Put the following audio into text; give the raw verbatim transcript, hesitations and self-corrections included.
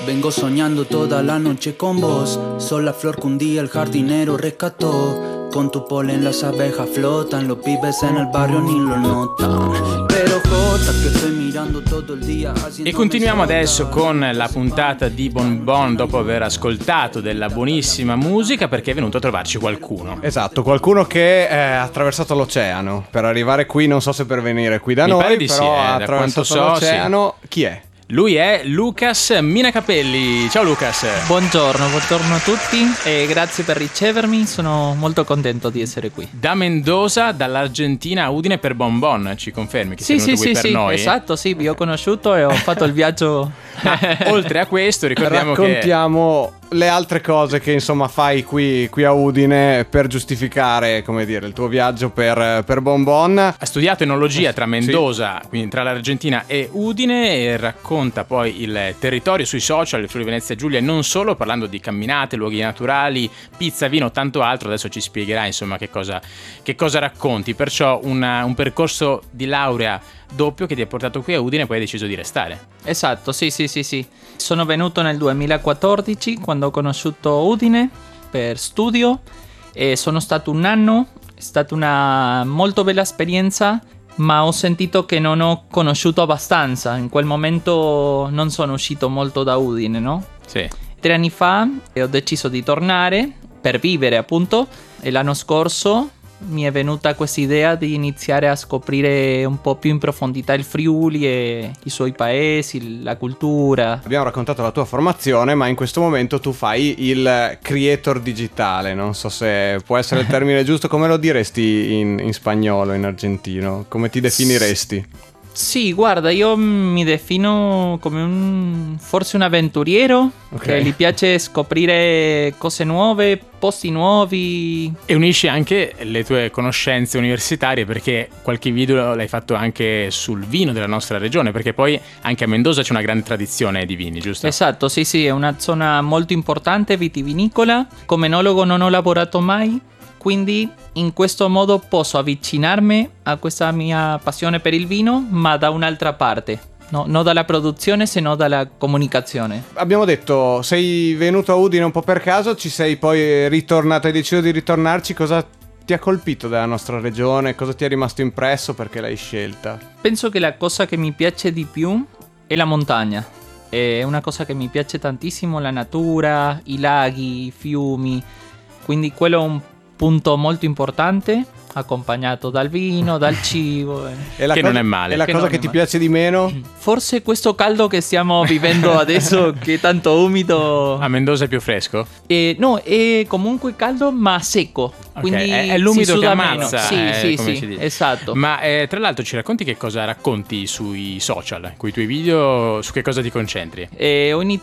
Vengo soñando toda la noche con vos. Sos la flor que un día el jardinero rescató. Con tu polen las abejas flotan. Los pibes en el barrio ni lo notan. Pero jota che estoy mirando todo il dia. E continuiamo adesso con la puntata di Bon Bon dopo aver ascoltato della buonissima musica, perché è venuto a trovarci qualcuno. Esatto, qualcuno che ha attraversato l'oceano per arrivare qui, non so se per venire qui da Mi noi, pare di però sì, eh, ha da attraversato quanto so, l'oceano. Sì. Chi è? Lui è Lucas Minacapelli. Ciao Lucas. Buongiorno, buongiorno a tutti e grazie per ricevermi, sono molto contento di essere qui. Da Mendoza, dall'Argentina a Udine per Bon Bon, ci confermi che Sì, sei sì, venuto sì, qui sì, per noi? esatto, sì, vi ho conosciuto e ho fatto il viaggio. Ma oltre a questo ricordiamo che... Raccontiamo le altre cose che insomma fai qui, qui a Udine per giustificare, come dire, il tuo viaggio per, per Bon Bon. Ha studiato enologia tra Mendoza, sì. quindi tra l'Argentina e Udine, e racconta poi il territorio sui social, il Friuli Venezia Giulia, e non solo, parlando di camminate, luoghi naturali, pizza, vino, tanto altro. Adesso ci spiegherà insomma che cosa, che cosa racconti. Perciò una, un percorso di laurea doppio che ti ha portato qui a Udine e poi hai deciso di restare. Esatto, sì, sì, sì, sì. Sono venuto nel duemilaquattordici quando ho conosciuto Udine per studio e sono stato un anno, è stata una molto bella esperienza, ma ho sentito che non ho conosciuto abbastanza. In quel momento non sono uscito molto da Udine, no? Sì. Tre anni fa ho deciso di tornare per vivere, appunto, e l'anno scorso mi è venuta questa idea di iniziare a scoprire un po' più in profondità il Friuli e i suoi paesi, la cultura. Abbiamo raccontato la tua formazione, ma in questo momento tu fai il creator digitale, non so se può essere il termine giusto. Come lo diresti in, in spagnolo, in argentino? Come ti definiresti? Sì, guarda, io mi defino come un forse un avventuriero, okay, che gli piace scoprire cose nuove, posti nuovi. E unisci anche le tue conoscenze universitarie, perché qualche video l'hai fatto anche sul vino della nostra regione, perché poi anche a Mendoza c'è una grande tradizione di vini, giusto? Esatto, sì, sì, è una zona molto importante vitivinicola. Come enologo non ho lavorato mai, quindi in questo modo posso avvicinarmi a questa mia passione per il vino, ma da un'altra parte, no, non dalla produzione, se no dalla comunicazione. Abbiamo detto, sei venuto a Udine un po' per caso, ci sei poi ritornato, hai deciso di ritornarci. Cosa ti ha colpito della nostra regione? Cosa ti è rimasto impresso? Perché l'hai scelta? Penso che la cosa che mi piace di più è la montagna. È una cosa che mi piace tantissimo, la natura, i laghi, i fiumi, quindi quello è un punto molto importante, accompagnato dal vino, dal cibo. E la che cosa, non è male. E la Che cosa non che è ti male. piace di meno? Forse questo caldo che stiamo vivendo adesso, che è tanto umido. A Mendoza è più fresco? Eh, no, è comunque caldo ma secco. Quindi è, è l'umido si che suda ammazza, meno. eh, Sì, sì, come sì, si dice. esatto. Ma eh, tra l'altro ci racconti che cosa racconti sui social, con i tuoi video, su che cosa ti concentri? Eh, ho iniziato